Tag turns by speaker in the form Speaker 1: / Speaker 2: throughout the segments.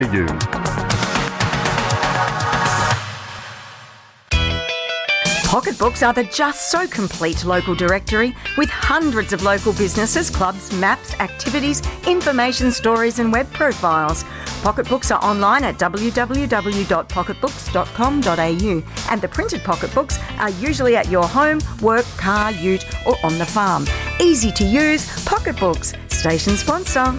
Speaker 1: You.
Speaker 2: Pocketbooks are the just so complete local directory with hundreds of local businesses, clubs, maps, activities, information, stories and web profiles. Pocketbooks are online at www.pocketbooks.com.au and the printed pocketbooks are usually at your home, work, car, ute or on the farm. Easy to use, Pocketbooks, station sponsor.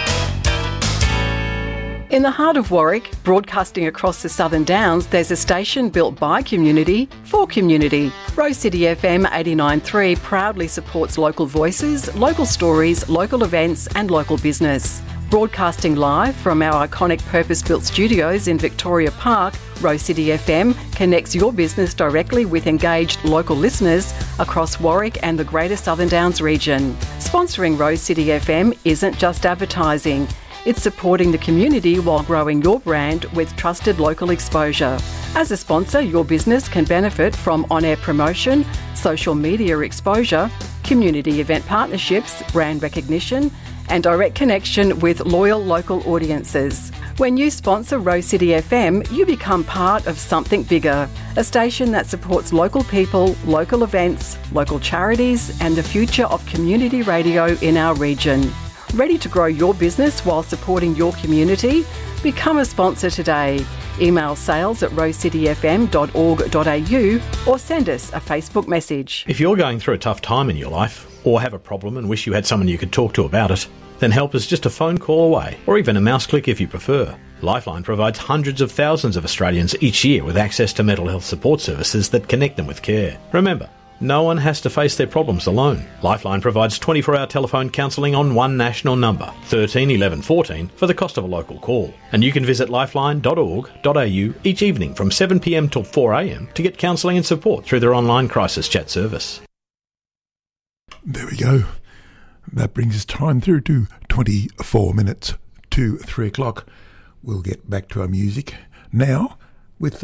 Speaker 3: In the heart of Warwick, broadcasting across the Southern Downs, there's a station built by community for community. Rose City FM 89.3 proudly supports local voices, local stories, local events and local business. Broadcasting live from our iconic purpose-built studios in Victoria Park, Rose City FM connects your business directly with engaged local listeners across Warwick and the Greater Southern Downs region. Sponsoring Rose City FM isn't just advertising. It's supporting the community while growing your brand with trusted local exposure. As a sponsor, your business can benefit from on-air promotion, social media exposure, community event partnerships, brand recognition, and direct connection with loyal local audiences. When you sponsor Rose City FM, you become part of something bigger, a station that supports local people, local events, local charities, and the future of community radio in our region. Ready to grow your business while supporting your community? Become a sponsor today. Email sales@rosecityfm.org.au or send us a Facebook message.
Speaker 4: If you're going through a tough time in your life or have a problem and wish you had someone you could talk to about it, then help is just a phone call away or even a mouse click if you prefer. Lifeline provides hundreds of thousands of Australians each year with access to mental health support services that connect them with care. Remember, no one has to face their problems alone. Lifeline provides 24-hour telephone counselling on one national number, 13 11 14, for the cost of a local call. And you can visit lifeline.org.au each evening from 7pm till 4am to get counselling and support through their online crisis chat service.
Speaker 1: There we go. That brings us time through to 24 minutes to 3 o'clock. We'll get back to our music now with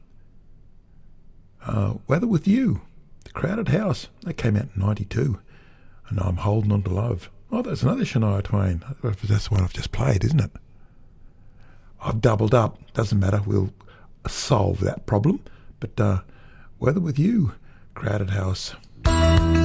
Speaker 1: Weather With You. Crowded House, that came out in 92, and I'm Holding On To Love. Oh, that's another Shania Twain. That's the one I've just played, isn't it? I've doubled up. Doesn't matter, we'll solve that problem. But Weather With You, Crowded House.